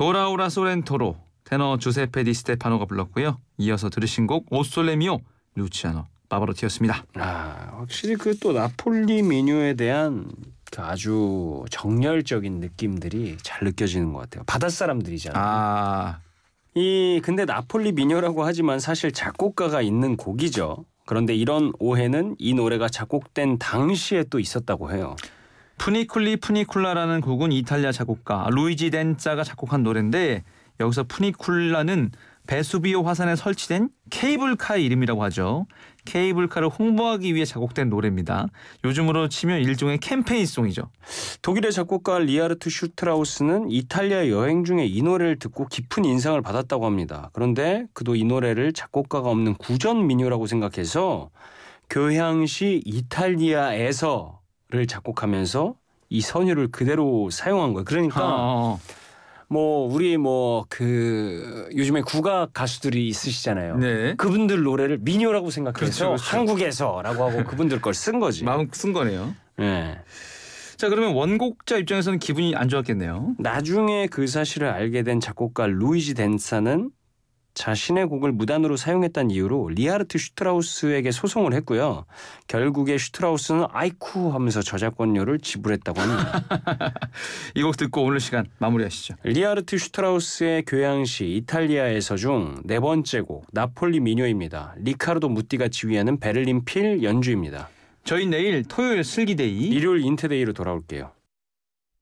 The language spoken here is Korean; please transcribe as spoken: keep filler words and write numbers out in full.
도라오라 소렌토로 테너 주세페 디 스테파노가 불렀고요. 이어서 들으신 곡 오솔레미오 루치아노 바바로티였습니다. 아, 확실히 그 또 나폴리 민요에 대한 그 아주 정열적인 느낌들이 잘 느껴지는 것 같아요. 바닷사람들이잖아요. 아, 이 근데 나폴리 민요라고 하지만 사실 작곡가가 있는 곡이죠. 그런데 이런 오해는 이 노래가 작곡된 당시에 또 있었다고 해요. 푸니쿨리 푸니쿨라라는 곡은 이탈리아 작곡가 루이지 덴짜가 작곡한 노래인데 여기서 푸니쿨라는 베수비오 화산에 설치된 케이블카의 이름이라고 하죠. 케이블카를 홍보하기 위해 작곡된 노래입니다. 요즘으로 치면 일종의 캠페인송이죠. 독일의 작곡가 리하르트 슈트라우스는 이탈리아 여행 중에 이 노래를 듣고 깊은 인상을 받았다고 합니다. 그런데 그도 이 노래를 작곡가가 없는 구전 민요라고 생각해서 교향시 이탈리아에서를 작곡하면서 이 선율을 그대로 사용한 거예요. 그러니까 어, 뭐 우리 뭐 그 요즘에 국악 가수들이 있으시잖아요. 네. 그분들 노래를 민요라고 생각해서 그렇죠, 그렇죠. 한국에서라고 하고 그분들 걸 쓴 거지. 마음 쓴 거네요. 네. 자, 그러면 원곡자 입장에서는 기분이 안 좋았겠네요. 나중에 그 사실을 알게 된 작곡가 루이지 덴사는 자신의 곡을 무단으로 사용했다는 이유로 리하르트 슈트라우스에게 소송을 했고요. 결국에 슈트라우스는 아이쿠 하면서 저작권료를 지불했다고 합니다. 이 곡 듣고 오늘 시간 마무리하시죠. 리하르트 슈트라우스의 교향시 이탈리아에서 중 네 번째 곡 나폴리 민요입니다. 리카르도 무띠가 지휘하는 베를린 필 연주입니다. 저희 내일 토요일 슬기데이 일요일 인테데이로 돌아올게요.